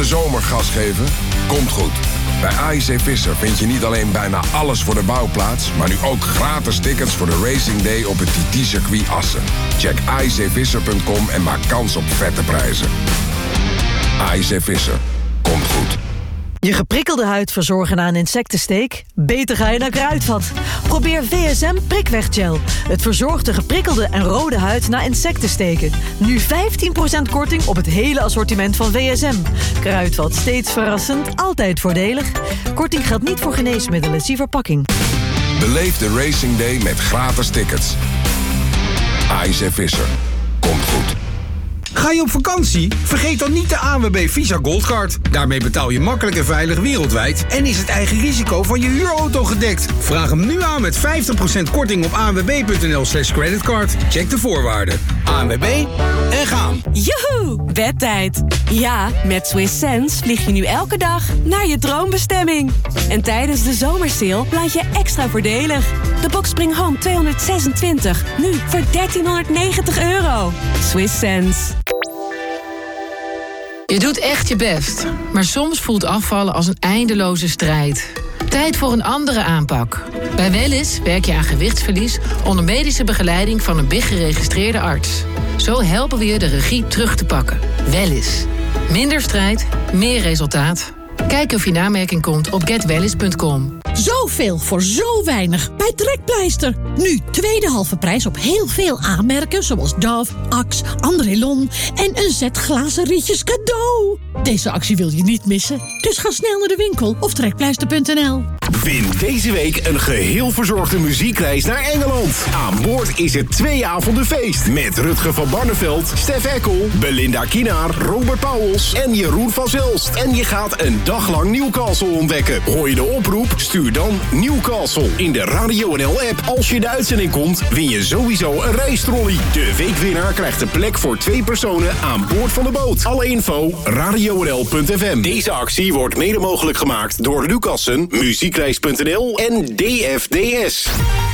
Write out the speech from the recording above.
zomer gas geven? Komt goed. Bij AIC Visser vind je niet alleen bijna alles voor de bouwplaats, maar nu ook gratis tickets voor de Racing Day op het TT-circuit Assen. Check aicvisser.com en maak kans op vette prijzen. AIC Visser. Komt goed. Je geprikkelde huid verzorgen na een insectensteek? Beter ga je naar Kruidvat. Probeer VSM Prikweg-gel. Het verzorgt de geprikkelde en rode huid na insectensteken. Nu 15% korting op het hele assortiment van VSM. Kruidvat, steeds verrassend, altijd voordelig. Korting geldt niet voor geneesmiddelen, zie verpakking. Beleef de Racing Day met gratis tickets. AIC Visser. Komt goed. Ga je op vakantie? Vergeet dan niet de ANWB Visa Goldcard. Daarmee betaal je makkelijk en veilig wereldwijd en is het eigen risico van je huurauto gedekt. Vraag hem nu aan met 50% korting op anwb.nl/creditcard. Check de voorwaarden. ANWB en gaan. Joehoe, bedtijd. Ja, met Swiss Sense vlieg je nu elke dag naar je droombestemming. En tijdens de zomersale land je extra voordelig. De Box Spring Home 226, nu voor €1390. Swiss Sense. Je doet echt je best, maar soms voelt afvallen als een eindeloze strijd. Tijd voor een andere aanpak. Bij Wellness werk je aan gewichtsverlies onder medische begeleiding van een BIG-geregistreerde arts. Zo helpen we je de regie terug te pakken. Wellness. Minder strijd, meer resultaat. Kijk of je in aanmerking komt op getwellness.com. Zoveel voor zo weinig bij Trekpleister. Nu tweede halve prijs op heel veel aanmerken zoals Dove, Axe, Andrelon en een set glazen rietjes cadeau. Deze actie wil je niet missen, dus ga snel naar de winkel of trekpleister.nl. Win deze week een geheel verzorgde muziekreis naar Engeland. Aan boord is het 2 avonden feest met Rutger van Barneveld, Stef Eckel, Belinda Kienaar, Robert Pauwels en Jeroen van Zelst. En je gaat een dag lang Newcastle ontdekken. Hoor je de oproep? Stuur dan Newcastle in de Radio NL-app. Als je de uitzending komt, win je sowieso een reistrolley. De weekwinnaar krijgt een plek voor 2 personen aan boord van de boot. Alle info, radionl.fm. Deze actie wordt mede mogelijk gemaakt door Lucassen, muziekreis.nl en DFDS.